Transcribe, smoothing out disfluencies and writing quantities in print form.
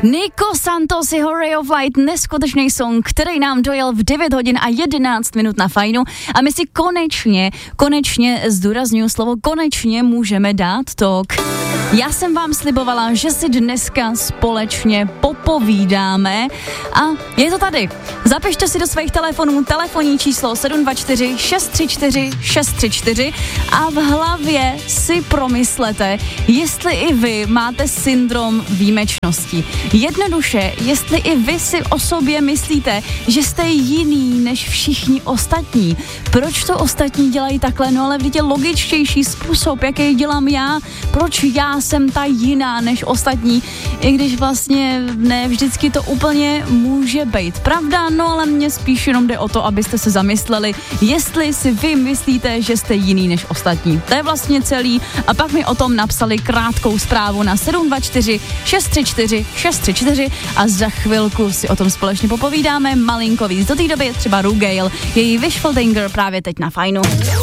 Nico Santos, jeho Ray of Light, neskutečný song, který nám dojel v 9 hodin a 11 minut na Fajnu a my si konečně zdůrazňuji slovo konečně můžeme dát talk. Já jsem vám slibovala, že si dneska společně popovídáme a je to tady. Zapište si do svých telefonů telefonní číslo 724 634 634 a v hlavě si promyslete, jestli i vy máte syndrom výjimečnosti. Jednoduše, jestli i vy si o sobě myslíte, že jste jiný než všichni ostatní. Proč to ostatní dělají takhle? No ale vždyť je logičtější způsob, jaký dělám já. Proč já jsem ta jiná než ostatní? I když vlastně ne vždycky to úplně může být pravda, no ale mně spíš jenom jde o to, abyste se zamysleli, jestli si vy myslíte, že jste jiný než ostatní. To je vlastně celý a pak mi o tom napsali krátkou zprávu na 724 634 634 a za chvilku si o tom společně popovídáme malinko víc. Do té doby je třeba Rugale, její Wishful Thinker právě teď na Fajnu.